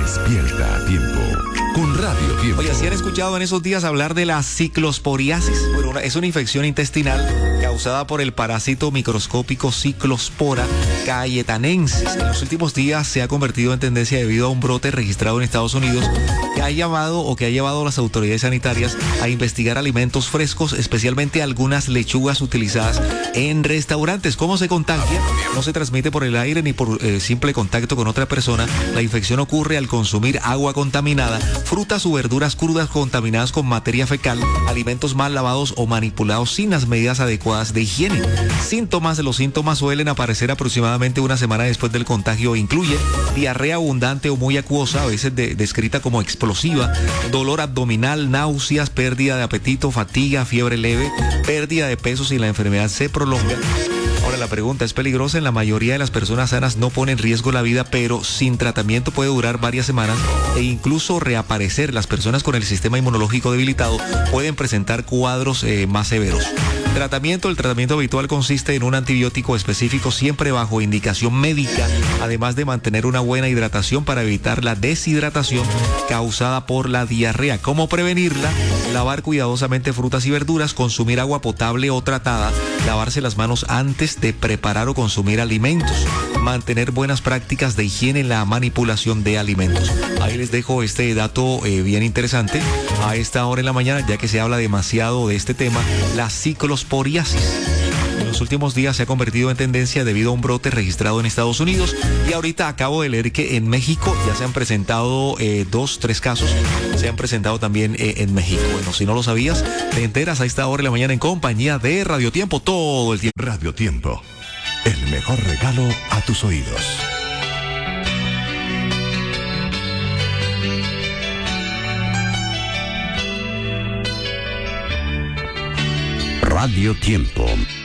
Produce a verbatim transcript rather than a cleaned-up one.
Despierta a tiempo con Radio Tiempo. Oye, ¿sí han escuchado en esos días hablar de la ciclosporiasis? Bueno, una, es una infección intestinal causada por el parásito microscópico Cyclospora cayetanensis. En los últimos días se ha convertido en tendencia debido a un brote registrado en Estados Unidos que ha llamado o que ha llevado a las autoridades sanitarias a investigar alimentos frescos, especialmente algunas lechugas utilizadas en restaurantes. ¿Cómo se contagia? No se transmite por el aire ni por eh, simple contacto con otra persona. La infección ocurre al consumir agua contaminada, frutas o verduras crudas contaminadas con materia fecal, alimentos mal lavados o manipulados sin las medidas adecuadas de higiene. Síntomas. Los síntomas suelen aparecer aproximadamente una semana después del contagio. Incluye diarrea abundante o muy acuosa, a veces de, descrita como explosiva, dolor abdominal, náuseas, pérdida de apetito, fatiga, fiebre leve, pérdida de peso si la enfermedad se prolonga. Ahora, la pregunta es peligrosa. En la mayoría de las personas sanas no pone en riesgo la vida, pero sin tratamiento puede durar varias semanas e incluso reaparecer. Las personas con el sistema inmunológico debilitado pueden presentar cuadros eh, más severos. Tratamiento. El tratamiento habitual consiste en un antibiótico específico siempre bajo indicación médica, además de mantener una buena hidratación para evitar la deshidratación causada por la diarrea. ¿Cómo prevenirla? Lavar cuidadosamente frutas y verduras, consumir agua potable o tratada, lavarse las manos antes de preparar o consumir alimentos, mantener buenas prácticas de higiene en la manipulación de alimentos. Ahí les dejo este dato eh, bien interesante a esta hora en la mañana, ya que se habla demasiado de este tema, la ciclosporiasis. En los últimos días se ha convertido en tendencia debido a un brote registrado en Estados Unidos, y ahorita acabo de leer que en México ya se han presentado eh, dos, tres casos, se han presentado también eh, en México. Bueno, si no lo sabías, te enteras a esta hora en la mañana en compañía de Radio Tiempo todo el tiempo. Radio Tiempo, el mejor regalo a tus oídos. Radio Tiempo.